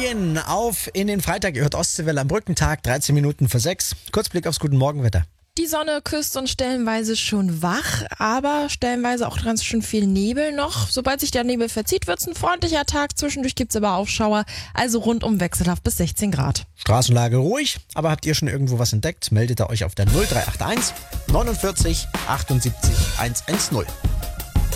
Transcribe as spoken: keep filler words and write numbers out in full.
Freuen auf in den Freitag. Ihr hört Ostseewelle am Brückentag, dreizehn Minuten vor sechs. Kurzblick aufs Guten Morgenwetter. Die Sonne küsst uns stellenweise schon wach, aber stellenweise auch ganz schön viel Nebel noch. Sobald sich der Nebel verzieht, wird es ein freundlicher Tag. Zwischendurch gibt es aber auch Schauer, also rundum wechselhaft bis sechzehn Grad. Straßenlage ruhig, aber habt ihr schon irgendwo was entdeckt? Meldet ihr euch auf der null drei acht eins neunundvierzig achtundsiebzig hundertzehn.